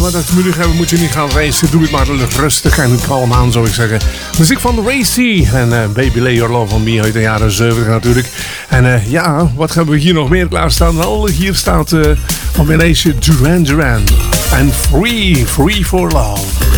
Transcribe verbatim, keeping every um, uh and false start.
maar dat we nu hebben, moet je niet gaan racen. Doe het maar rustig en kalm aan, zou ik zeggen. Muziek van Racy en uh, Baby Lay Your Love on Me uit de jaren zeventig natuurlijk. En uh, ja, wat hebben we hier nog meer klaarstaan? Wel, hier staat uh, van mijn lijstje Duran Duran. En Free, Free for Love.